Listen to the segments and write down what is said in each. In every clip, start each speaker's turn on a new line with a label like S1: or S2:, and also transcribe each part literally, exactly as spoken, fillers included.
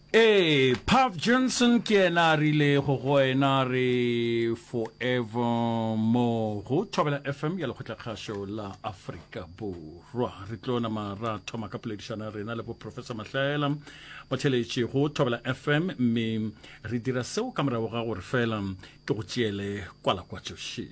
S1: Eh, Puff Johnson ke ena rile go go ena re forevermore go Thobela F M ya le khotla khasho la Africa Borwa re tlona mara thoma ka poledišana rena le bo Professor Mahlaela botheletše go Thobela F M mme re dira seo ka morago ga gore fela ke go tšeele kwala kwa tšoši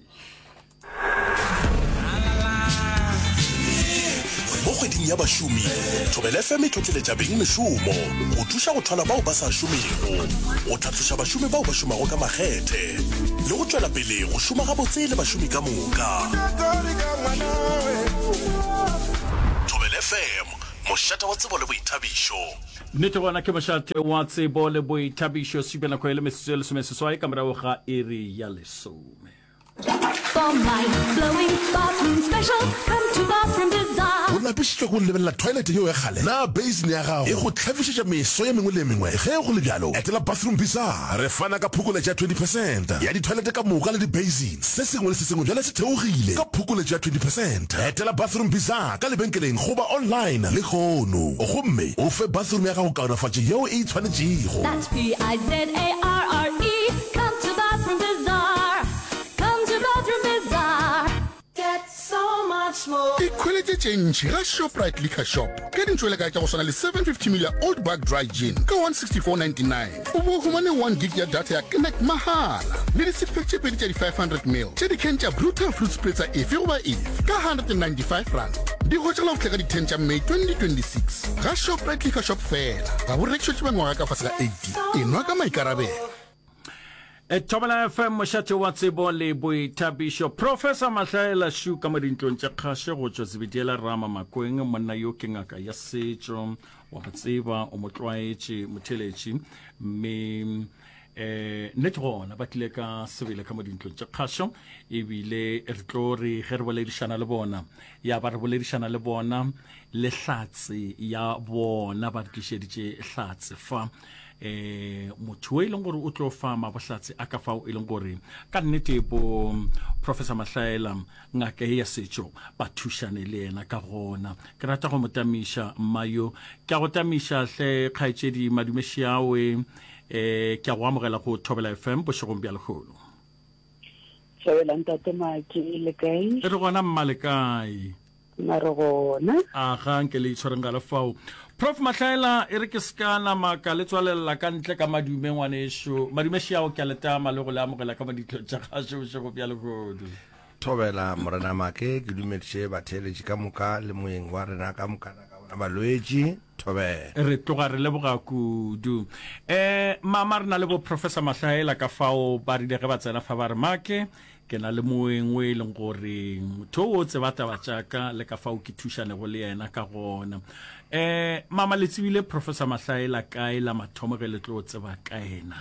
S2: mo kgweding ya bašomi Thobela F M e tlotleletša beng mešomo go thuša go thola bao ba sa šomego go tlhatloša bašomi bao ba šomago ka makgethe le go tšwela pele go šoma gabotse le bašomi ka moka. Thobela F M mošata wa tsebo le boithabišo.
S1: nnete gona ke mošate wa tsebo le boithabišo sebenako e le mesotso e lesomeseswai ka morago ga iri ya lesome.
S3: For mind-blowing bathroom special, come to Bathroom Bazaar.
S2: Go lapišitšwa go lebelela toilet yeo ya kgale na basin ya gago e go tlhafišetša meso ya mengwe le mengwe ge go le bjalo etela Bathroom Bazaar re fana ka phukoletša ya twenty percent ya ditoilete ka moka le di-basin se sengwe le se sengwe bjale se theogile ka phukoletša ya twenty percent etela Bathroom Bazaar ka lebenkeleng goba online le kgono gomme o fe bathroom ya gago kaonafatše yeo e tshwanetšego.
S3: That's P I Z A R R E. Come to Bathroom Bazaar. Come to Bathroom Bazaar. Get so much more.
S4: Equality change ga Shoprite Liquor Shop ke dintšwele ka tša go swana le seven fifty ml old bag dry gin ka one sixty-four ninety-nine o bo humane one gig ya data ya connect mahala le di-six pack tše pedi tša di-five hundred ml tše di ken tša brutal fruit spritzer efe goba efe ka one hundred ninety-five rand di go tšala go tlheka di-ten tša May twenty twenty-six ga Shoprite Liquor Shop fela ga bo rekišo tše bangwaga ka fase ka eighty enwa ka maikarabelo.
S1: E Thobela F M mošate wa tsebo le boithabišo Professor Mahlaela Shu ka modintlong tša kgaše go tšwa Zebediela Rama Makweng monna yo ke ngaka ya setšo wa go tseba o mo tlwaetše motheletši mme eh nnete gona ba tlile ka sebele ka modintlong tša kgašo ebile re tlo re ge re boledišana le bona ya ba re boledišana le bona le hlatse ya bona ba re tlišeditše hlatse fa eh motho e leng gore o tlo fa mabohlatse a ka fao e leng gore ka nnete bo Professor Mahlaela ngaka ya setšo ba thušane le yena ka gona ke rata go motamiša mayo ke go tamiša hle kgaetšedi madumešiawe eh ke go amogela go Thobela F M bošegong bja legolo.
S5: Thobela ntate Maki le kae?
S1: Re gona mmalekai
S5: mare gona
S1: a ga nke le itshwareng ga lefao Prof Mahlaela e re ke skana maka le tswalela ka ntle ka madume ngwanesho madumešiago ke a letama le go le amogela ka maditlo tša kgašo bošego bja legodu.
S6: Thobela morena make ke dumediše batheletši ka moka le moeng wa rena ka mokana ka bona balwetši Thobela
S1: re tloga re leboga kudu eh mama re na le bo Professor Mahlaela ka fao ba rile ge ba tsena fa ba re make ke na le moeng we leng gore motho o tseba taba tšaka le ka fao ke thušane go le yena ka gona eh mama le tsebile Professor Mahlaela kae la mathomo ge le tlo tseba ka ena?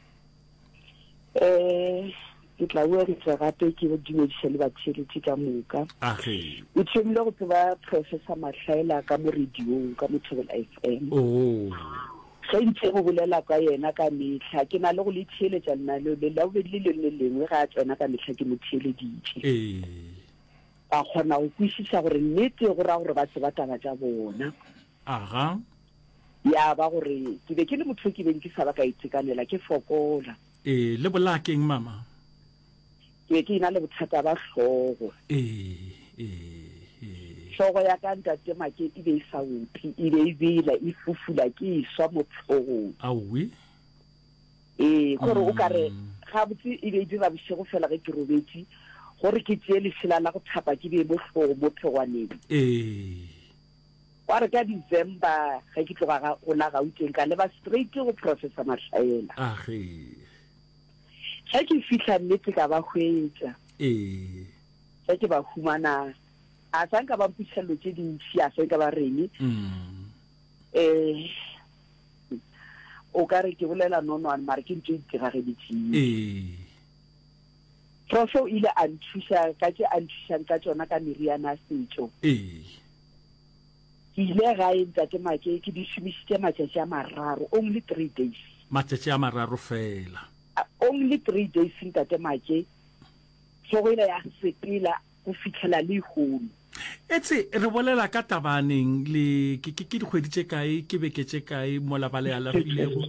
S5: eh ke tla bua re tla gape ke go dumediša le batheletši ka moka
S1: age
S5: o thomile go tseba Professor Mahlaela ka mo radiong ka mo Thobela F M
S1: oh
S5: ge ntse go bolela ka yena ka metlha ke na le go le theeletša nna le le la bobedi le le lengwe ga a tsena ka metlha ke mo theeleditše
S1: eh
S5: a kgona go kwešiša gore nnete go ra gore ba tseba taba tša bona
S1: aga
S5: ya ba gore ke be ke le motho ke beng ke sa ba ka itekanela ke fokola
S1: eh le bolakeng mama
S5: ke ke ina le bothata ba hlogo
S1: eh eh
S5: hlogo ya ka ntate Make e be sa upi e be e bila e fufula ke iswa mo tlhogong
S1: awi
S5: eh gore o kare ga botse e be dira bošego fela ge ke robetše gore ke tšee lesela la go thapa ke be mo hlogo mo phegwaneng
S1: eh
S5: wa re ka December ge ke tloga ga ona ga utseng ka leba straight go Professor Mahlaela
S1: age
S5: ge ke fihla nnete ka ba hwetša
S1: eh
S5: ge ke ba humana a sang ka ba mputšhello tše dintši a sang ka ba reng
S1: mm
S5: eh o ka re ke bolela nonwane mare ke ntho e itirageditšeng
S1: eh
S5: Prof o ile a nthuša ka tše a nthušang ka tšona ka meriana setšo
S1: eh
S5: ke ile gae ntate Make ke di šomišitše matšatši a mararo only three days
S1: matšatši a mararo fela
S5: only three days ntate Make so go ile ya sepela go fitlhela le hone
S1: etse re bolela ka tabaneng le ke ke ke dikgwedi tse kae ke beke tse kae mo la bale ala filego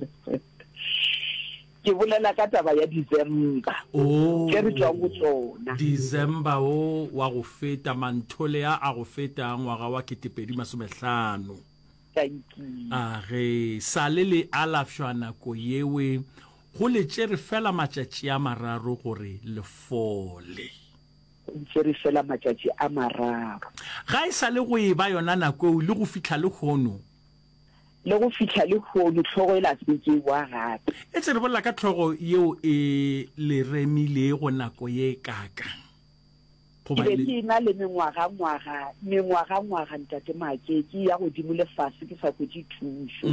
S5: ke bolela ka taba ya December
S1: oh
S5: ke re tswa go tsona
S1: December o wa go feta manthole a a go feta ngwaga wa ketepedi masomehlano
S5: thank you
S1: a re sale le alafshwana ko yewe go le tsere fela matšatši a mararo gore le fole
S5: ntse re fela matšatši a mararo
S1: ga e sa le go e ba yona nako le go fitla le kgono
S5: le go fitla le kgono tlhogo e la seke wa gape
S1: e tse re bolla ka tlhogo yeo e le remile go nako ye kaka
S5: ke be ke na le mengwaga ngwaga mengwaga ngwaga ntate make ke ya go dimole fase ke sa kgwedi thuso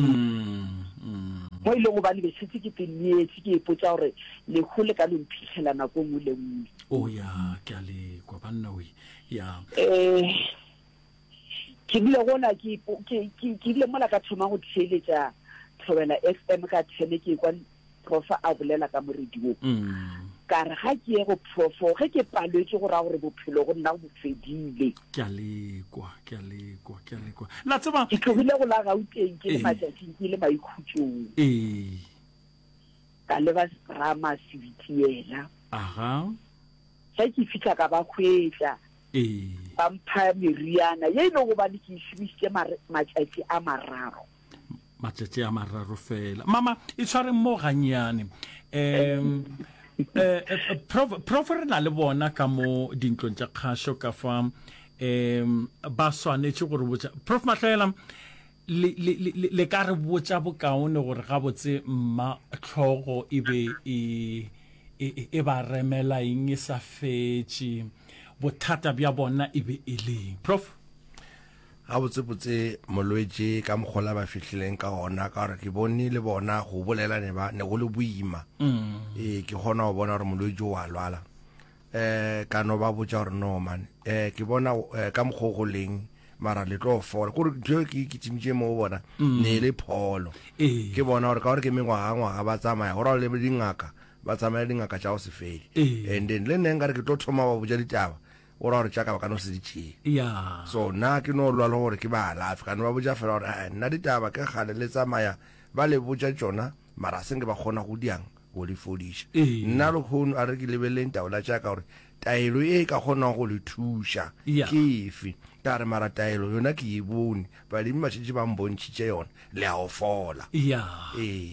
S5: mo ile go ba le besetse ke penetse ke ipotsa gore le khole ka lo mphitlhela nako mo le mo
S1: o ya ke ale kwa banna we ya
S5: eh ke bile gona ke ke ke ile mola ka thoma go tsheletsa Thobela F M ka tshele ke kwa profa a bolela ka moredio ka re ga ke go profo ge ke paletse go ra gore bophelo go nna bo fedile
S1: ke ale kwa ke ale kwa ke ale kwa la tseba
S5: ke tlogile go la Gauteng ke le matšatši ke le maikhutsong
S1: eh
S5: ka le ba rama sibitiela
S1: aha
S5: sa ke fitla ka ba khwetla
S1: eh
S5: ba mpha meriana ye no go ba le ke shibisitse matšatši a mararo
S1: matšatši a mararo fela mama e tshware mo ganyane em eh prof prof re na le bona ka mo dintlong tša kgašo ka fa em ba swanetše gore botša prof Mahlela le le le ka re botša bokaone gore ga botse mma tlhogo e be e e ba remela eng e sa fetše bothata bja bona e be e leng prof
S6: ga botsebotse molwetse ka mogola ba fihlileng ka ona ka gore ke bone le bona go bolela ne ba ne go le boima eh ke gona go bona gore molwetse o a lwala eh ka no ba botsa gore no man eh ke bona ka mogogoleng mara le tlo fola gore ke ke tsimtse mo bona ne le pholo ke bona gore ka gore ke mengwaga ngwaga ba tsamaya gore le dingaka ba tsamaya dingaka tša go se fele and then le neng ka re ke tlo thoma ba botsa ditaba ora re tšaka ba ka no se ditšee
S1: ya
S6: so na ke no lwa le gore ke ba alafi ka no ba botsa fela gore nna ditaba ke gale le tsamaya ba le botsa tsona mara senge ba kgona go diang go le fodiša nna le khono a re ke lebeleng taola tšaka gore taelo e ka kgona go le thuša ke efe ka re mara taelo yona ke e bone badimo ba tšhetše ba mbontšhitše yona le a go fola
S1: ya
S6: ee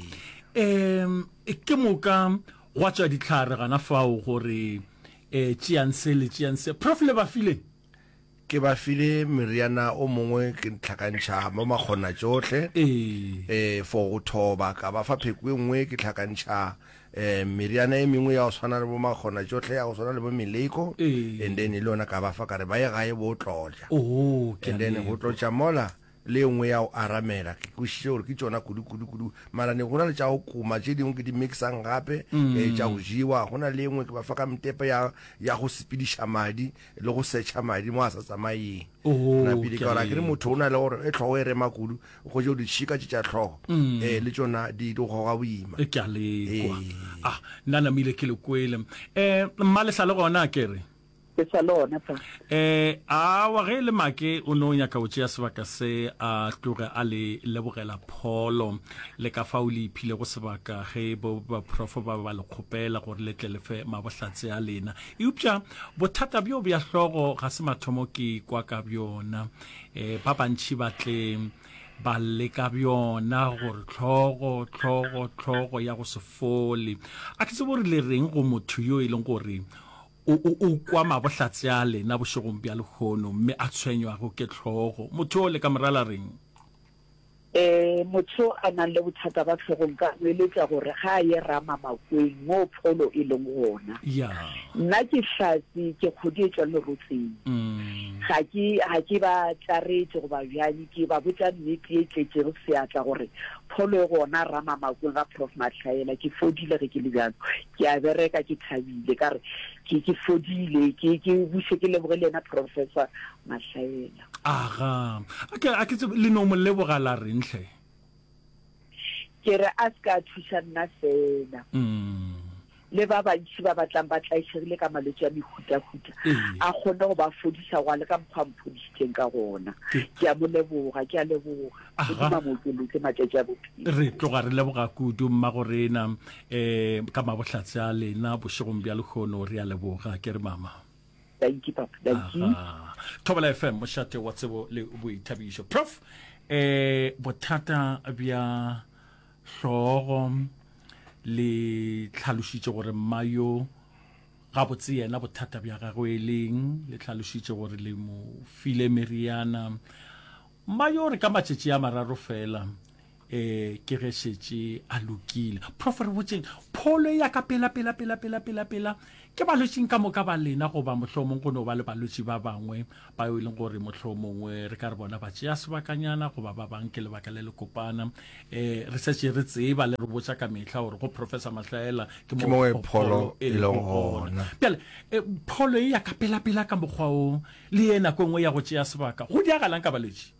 S1: em ke moka wa tšwa ditlhare gana fao gore eh tsianse le tsianse prof le ba file
S6: ke ba file meriana o mongwe ke tlhakantšha mo magona tsotlhe
S1: eh
S6: eh for go thoba ka ba fa phekwe nngwe ke tlhakantšha eh meriana e mengwe ya go swana le bo magona tsotlhe ya go swana le bo meleko and then le yona ka ba fa ka re ba ye gae bo tlotla
S1: oh
S6: and then go tlotla mola le nngwe ya go aramela ke kušitše gore ke tsona kudu kudu kudu mara ne go na le tša go kuma tše dingwe ke di mixang gape eh tša go jiwa go na le nngwe ke ba fa ka mtepe ya ya go sepediša madi le go setšha madi mo a sa tsamayeng na pele ka ra ke re motho o na le gore e tlhogo e rema kudu go je di tšhika tše tša tlhogo eh le tsona di di goga boima
S1: ke a le kwa ah nna na mile ke le kwele eh mmale sa le gona ke re
S5: ke sa lona pa
S1: eh a wa ge le make o no nya ka o tšea sebaka se a tloge a le lebogela pholo le ka fa o le iphile go sebaka ge bo ba prof ba ba le khopela gore le tle le fe mabohlatse a lena eupša bothata bjo bja hlogo ga se mathomo ke kwa ka bjona eh ba bantši ba tle ba le ka bjona gore tlhogo tlhogo tlhogo ya go se fole a ke se bore le reng go motho yo e leng gore o o kwa mabohlatse a lena bošegong bja lekgono mme a tshwenywago ke tlhogo motho o le ka morala reng
S5: eh motho a nang le bothata ba tlhogong ka eletša gore ga a ye rama makweng mo pholo e leng gona
S1: ya
S5: nna ke hlatse ke kgodi e tswa lerotseng ga ke ga ke ba tlaretse go ba bjani ke ba botsa nnete e tletse go seatla gore pholo e gona rama makweng ga prof Mahlaela ke fodile ge ke le bjalo ke a bereka ke thabile ka re ke ke fodile ke ke buse ke lebogele yena professor Mahlaela
S1: aga okay a ke le no mo lebogala renhle
S5: ke re a ska thuša nna fela le ba bantši ba batlang ba tlaešegile ka malwetse a mehutahuta a kgone go ba fodisa go le ka mokgwa mphodisitseng ka gona ke a mo leboga ke a leboga modimo mo tsweletse matšatši a bophelo
S1: re tloga re leboga kudu mma gorena um ka mabohlatse a lena bošegong bja lekgono re a leboga ke re mama
S5: thank you papa thank you
S1: Thobela F M mošate wa tsebo le boithabišo prof eh bothata bja hlogo le tlhalošitše gore mayo ga botse yena bothata bja gagwe leng le tlhalošitše gore le mo file meriana mayo re ka matšetši a mararo fela eh ke ge šetše a lokile prof re botseng pholo ya ka pela pela pela pela pela pela ke balwetšing ka moka ba lena goba mohlomong go no ba le balwetši ba bangwe ba yo e leng gore mohlomongwe re ka re bona ba tšea sebakanyana goba ba bang ke lebaka le le kopana eh re setše re tseba le re botša ka mehla gore go Professor Mahlaela
S6: ke mo pholo e leng gona
S1: pele pholo ya ka pela pela ka mokgwa o le yena ko ngwe ya go tšea sebaka go diagalang ka balwetši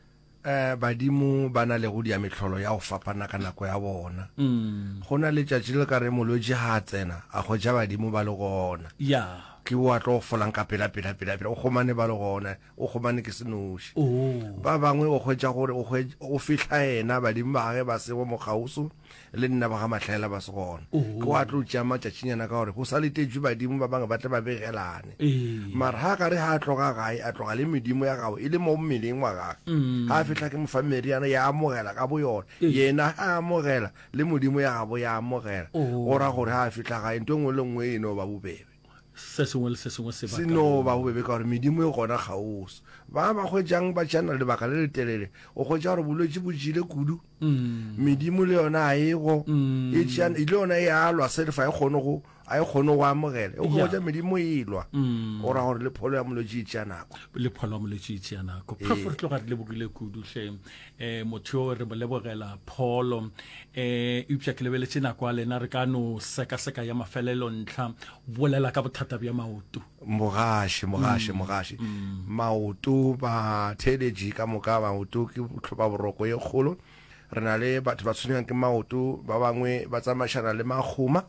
S6: eh badimo bana le go dia metlholo ya go fapana ka nako ya bona
S1: mm
S6: gona le tšatši le ka re molwetši ha tsena a go ja badimo ba le gona
S1: ya
S6: ke wa tlo folang ka pela pela pela pela o gomane ba le gona o gomane ke senoši
S1: oh
S6: ba bangwe o hwetša gore o hwe o fihla ena badimo ba ge ba se go mogauso le nna ba ga Mahlaela ba se gona ke wa tlo tšea matšatšinyana ka gore go sa letetšwe badimo ba bangwe ba tle ba begelane mara ha ka re ha tloga gae a tloga le medimo ya gago e le mo mmeleng wa gage ha a fihla ke mofa meriana ya amogela ka bo yona yena a amogela le modimo ya gabo ya amogela o ra gore ha a fihla gae nto ngwe le ngwe eno ba bobebe
S1: se sengwe le se sengwe se
S6: se no ba bobebe ka gore medimo e gona gaoso ba ba hwetšang ba tšana lebaka le letelele o hwetša gore bolwetši bo jile kudu medimo le yona a ego e tšana ile yona e alwa selfa e kgone go a e kgone go amogela o hwetša medimo e ilwa o ra gore le pholo ya molwetši e tšea nako
S1: le pholo ya molwetši e tšea nako prof re tloga re lebogile kudu hle um motho yo re mo lebogela pholo um eupša ke lebeletše nako a lena re ka no sekaseka ya mafelelo ntlha bolela ka bothata bja maoto
S6: mogaši mogaši mogaši maoto ba theletše ka moka maoto ke tlhopa boroko ye kgolo re na le batho ba tshwenyang ke maoto ba bangwe ba tsamaišana le magoma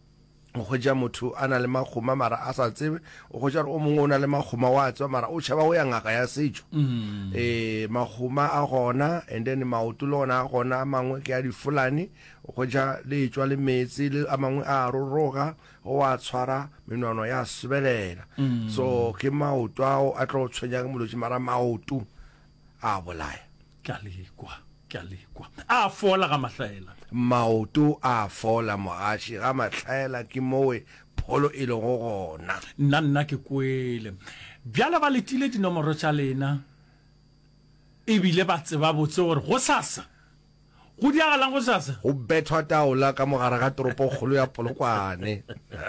S6: o hwetša motho a na le magoma mara a sa tsebe o hwetša gore o mongwe o na le magoma wa tswa mara o tšhaba go ya ngaka ya setšo um magoma a gona and then maoto le ona a gona a mangwe ke a difulane o hwetša le etswa le metsi le a mangwe a roroga o a tshwara menwana ya sebelela so ke maoto ao a tlo tshwenyang molwetši mara maoto a bolaya
S1: ke a lekwa ke a lekwa a fola ga Mahlaela
S6: maoto a fola mogaši ga Mahlaela ke mowe pholo e le go gona
S1: nna nna ke kwele bjala ba letile dinomoro tša lena ebile ba tseba botse gore go sasa go diagalang go sasa
S6: go bethwa taola ka mogare ga toropo kgolo ya Polokwane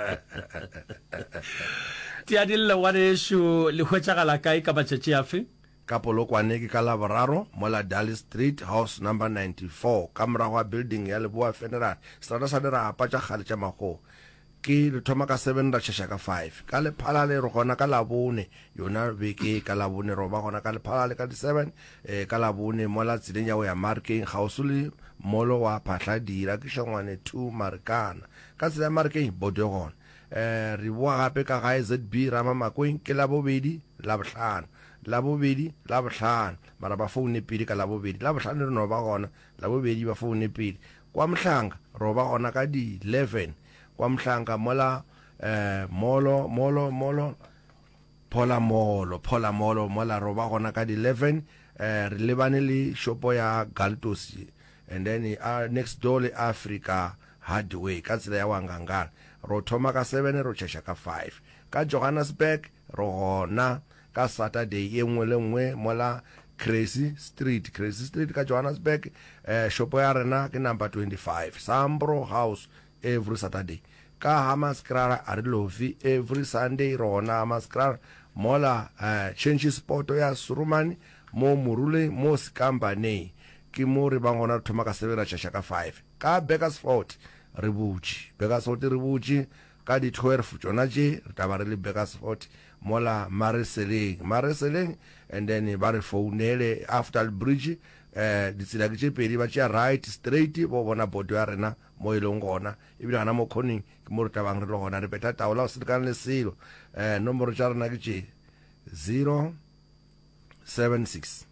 S1: Tiadile wa lesho le hwetšagala kae ka matšatši afe
S6: ka Polokwane ke ka Laboraro mola Daly Street house number ninety-four ka morago ga building ya Leboa Funeral strata sa dirapa tša kgale tša mago ke le thoma ka seven ra tšhesha ka five ka lephala le re gona ka Labone yona beke ka Labone roba gona ka lephala le ka di seven eh ka Labone mola tseleng ya go ya Marking gausu le molo wa Phahla dira ke shongwane two Marikana ka tsela ya Marking bodo gona eh re bua gape ka ga Z B Rama Makweng ke la bobedi la bohlano la bobedi la bohlano mara ba phone pedi ka la bobedi la bohlano re no ba gona la bobedi ba phone pedi kwa Mhlanga roba gona ka di eleven kwa Mhlanga mola eh molo molo molo pola molo pola molo mola roba gona ka di eleven eh re lebane le shopo ya Galtos and then uh, next door le Africa Hardware ka tsela ya Wangangana ro thoma ka seven ro tšhesha ka five ka Johannesburg ro gona ka Saturday e nngwe le nngwe mola Crazy Street Crazy Street ka Johannesburg eh shopo ya rena ke number twenty-five Sambro House every Saturday ka Hammanskraal a re lofi every Sunday rona Hammanskraal mola eh change sport ya Surumani mo Murule mo Skambane ke mo re ba gona re thoma ka seven ra tšhesha ka five ka Bakersford re butši Bakersford re butši ka di twelve tsona tše re taba re le Bakersford mola Mariseleng Mariseleng and then ba re founele after the bridge eh ditsela ke tše pedi ba tšea right straight bo bona bodo ya rena mo ileng gona ebile gana mo khoning ke mo re tabang re le gona re beta taola o se kan le silo eh nomoro tsa rena ke tse zero seven six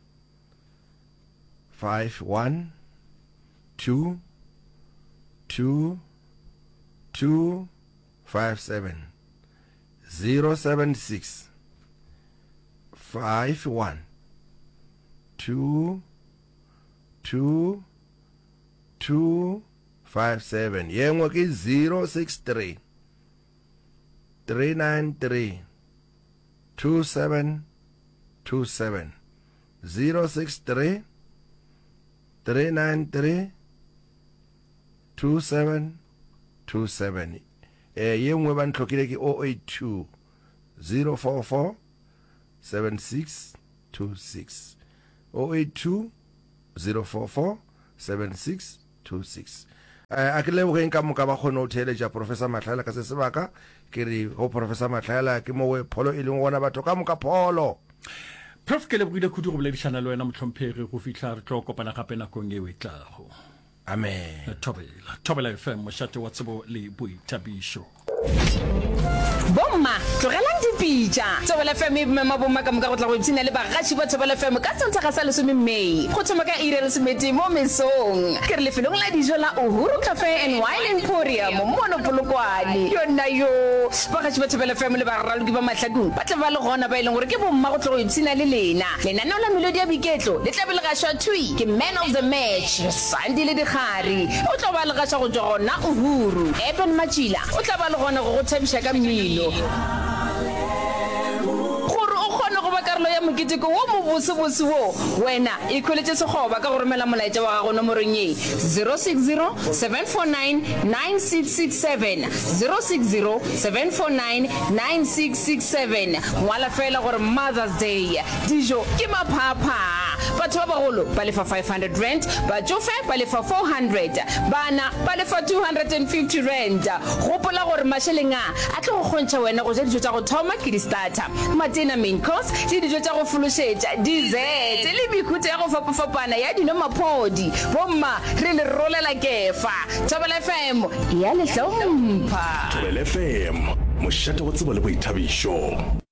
S6: five one two two two five seven zero seven six five one two two two five seven yengwe ke zero six three three nine three two seven two seven zero six three three nine three two seven two seven eh yengwe ba ntlokile ke zero eight two zero four four seven six two six zero eight two zero four four seven six two six eh a ke le go nka mo ka ba khona o thele ja Professor Matlhaela ka se sebaka ke re go Professor Matlhaela ke mo we pholo e leng gona batho ka mo ka pholo
S1: Prof ke le bogile kudu go boledishana le wena motlhomphegi go fihla re tlo kopana gape nakong e we tlago
S6: amen
S1: Thobela Thobela F M mošate wa tsebo le boithabišo
S7: Bomma tlogelang dipitša Thobela F M e mema bomma ka moka go tla go ipshina le bagaši ba Thobela F M ka tsentsa ga sa lesome Mei go thoma ka ire le semeti mo mesong ke re lefelong la dijo la Uhuru Cafe and Wine Emporium mo Polokwane yona yo bagaši ba Thobela F M le ba raloki ba mahlakong ba tla ba le gona ba ileng gore ke bomma go tla go ipshina le lena lenaneo la melodi ya biketlo le tla be le gašwa thui ke man of the match Sandi le digari o tla ba le gašwa go tswa gona Uhuru Eben Machila o tla ba le gona go go thabisha ka mmino gore o kgone go ba karolo ya moketeko wo mo bosebose wo wena e kholetse segoba ka go romela molaetsa wa gago nomorong e zero six zero seven four nine nine six six seven zero six zero seven four nine nine six six seven ngwala fela gore Mother's Day dijo ke maphapha batho ba bagolo ba lefa five hundred rand batsofe ba lefa four hundred bana ba lefa two hundred fifty rand gopola gore masheleng a a tlo go kgontša wena go ja dijo tsa go thoma ke di starter matena main course le dijo tsa go fološetša dessert le mekhutso ya go fapafapana ya dinomaphodi bomma re le rolela kefa Thobela F M ya le hlompha
S2: Thobela F M mošate wa tsebo le boithabišo